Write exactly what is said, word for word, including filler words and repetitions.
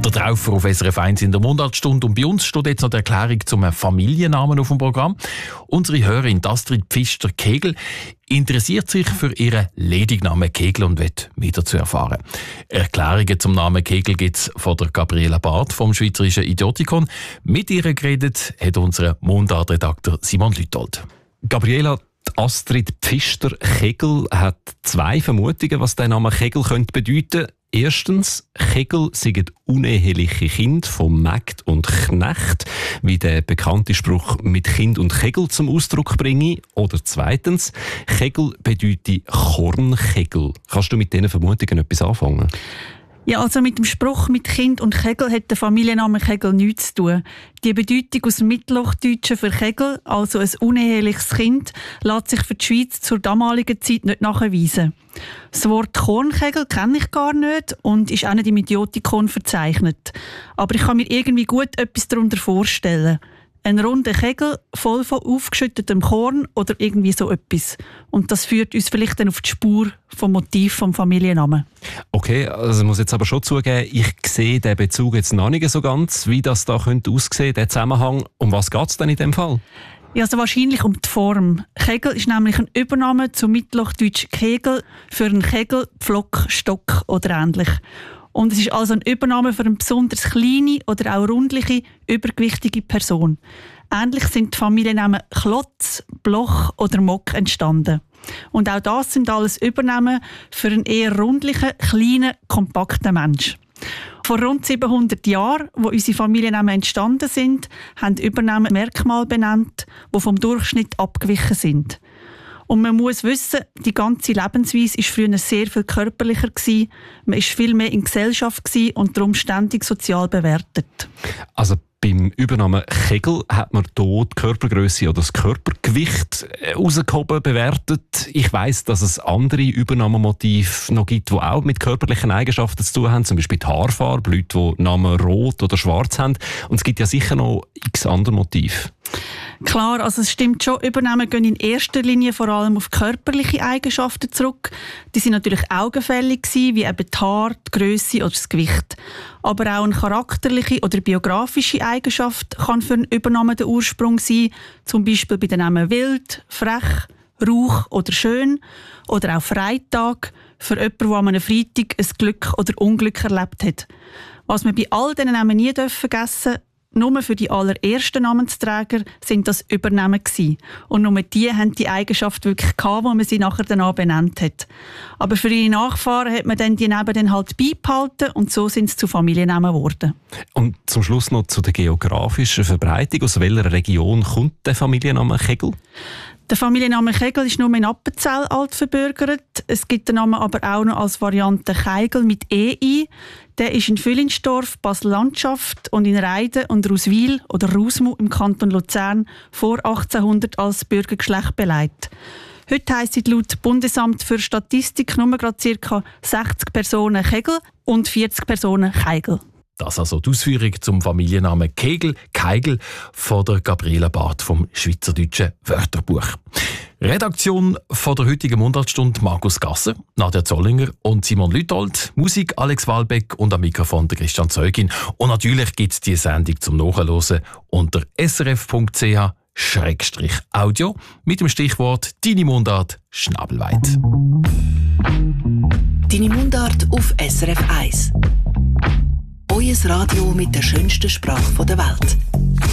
Der Traufer auf S R F eins in der Mundartstunde. Und bei uns steht jetzt noch die Erklärung zum Familiennamen auf dem Programm. Unsere Hörerin Astrid Pfister-Kegel interessiert sich für ihren Ledignamen Kegel und will mehr dazu erfahren. Erklärungen zum Namen Kegel gibt es von der Gabriela Barth vom Schweizerischen Idiotikon. Mit ihr geredet hat unser Mundartredakteur Simon Lütold. Gabriela, Astrid Pfister-Kegel hat zwei Vermutungen, was der Name Kegel könnte bedeuten. Erstens, Kegel sind uneheliche Kinder von Mägd und Knecht, wie der bekannte Spruch mit Kind und Kegel zum Ausdruck bringe. Oder zweitens, Kegel bedeutet Kornkegel. Kannst du mit diesen Vermutungen etwas anfangen? Ja, also mit dem Spruch mit Kind und Kegel hat der Familienname Kegel nichts zu tun. Die Bedeutung aus dem Mittelhochdeutschen für Kegel, also ein uneheliches Kind, lässt sich für die Schweiz zur damaligen Zeit nicht nachweisen. Das Wort Kornkegel kenne ich gar nicht und ist auch nicht im Idiotikon verzeichnet. Aber ich kann mir irgendwie gut etwas darunter vorstellen. Ein runder Kegel voll von aufgeschüttetem Korn oder irgendwie so etwas. Und das führt uns vielleicht dann auf die Spur vom Motiv vom Familiennamen. Okay, also ich muss jetzt aber schon zugeben, ich sehe den Bezug jetzt noch nicht so ganz, wie das da könnte aussehen, der Zusammenhang. Um was geht es denn in dem Fall? Ja, also wahrscheinlich um die Form. Kegel ist nämlich ein Übername zum Mittelhochdeutsch Kegel für einen Kegel, Pflock, Stock oder ähnlich. Und es ist also ein Übername für eine besonders kleine oder auch rundliche, übergewichtige Person. Ähnlich sind die Familiennamen Klotz, Bloch oder Mock entstanden. Und auch das sind alles Übernamen für einen eher rundlichen, kleinen, kompakten Mensch. Vor rund siebenhundert Jahren, wo unsere Familiennamen entstanden sind, haben Übernamen Merkmale benannt, die vom Durchschnitt abgewichen sind. Und man muss wissen, die ganze Lebensweise war früher sehr viel körperlicher gewesen. Man war viel mehr in Gesellschaft gewesen und darum ständig sozial bewertet. Also beim Übernamen Kegel hat man hier die Körpergröße oder das Körpergewicht herausgehoben, bewertet. Ich weiss, dass es andere Übernahmemotive noch gibt, die auch mit körperlichen Eigenschaften zu tun haben. Zum Beispiel die Haarfarbe, Leute, die Namen rot oder schwarz haben. Und es gibt ja sicher noch x andere Motive. Klar, also es stimmt schon, Übernahmen gehen in erster Linie vor allem auf körperliche Eigenschaften zurück. Die sind natürlich augenfällig gewesen, wie eben die Haare, die Grösse oder das Gewicht. Aber auch eine charakterliche oder biografische Eigenschaft kann für einen Übernamen der Ursprung sein, zum Beispiel bei den Namen wild, frech, rauch oder schön oder auch Freitag für jemanden, der an einem Freitag ein Glück oder Unglück erlebt hat. Was wir bei all diesen Namen nie vergessen dürfen, nur für die allerersten Namensträger sind das Übernamen gewesen. Und nur die haben die Eigenschaft wirklich gehabt, wo man sie nachher danach benannt hat. Aber für ihre Nachfahren hat man dann die Namen dann halt beibehalten und so sind sie zu Familiennamen geworden. Und zum Schluss noch zu der geografischen Verbreitung. Aus welcher Region kommt der Familienname Kegel? Der Familienname Kegel ist nur in Appenzell altverbürgert. Es gibt den Namen aber auch noch als Variante Keigel mit E ein. Der ist in Vüllinsdorf, Basel-Landschaft und in Reiden und Ruswil oder Rusmu im Kanton Luzern vor achtzehnhundert als Bürgergeschlecht belegt. Heute heissen laut Bundesamt für Statistik nur gerade ca. sechzig Personen Kegel und vierzig Personen Keigel. Das also die Ausführung zum Familiennamen Kegel, Keigel von der Gabriela Barth vom Schweizerdeutschen Wörterbuch. Redaktion von der heutigen Mundartstunde Markus Gasser, Nadja Zollinger und Simon Lütold. Musik Alex Walbeck und am Mikrofon der Christian Zeugin. Und natürlich gibt es diese Sendung zum Nachhören unter srf punkt c h Schrägstrich Audio mit dem Stichwort Deine Mundart Schnabelweit. Deine Mundart auf S R F eins. Euer Radio mit der schönsten Sprache der Welt.